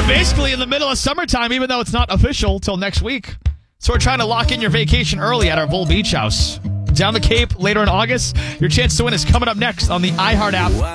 We're basically in the middle of summertime, even though it's not official till next week. So we're trying to lock in your vacation early at our Bull Beach House. Down the Cape later in August. Your chance to win is coming up next on the iHeart app.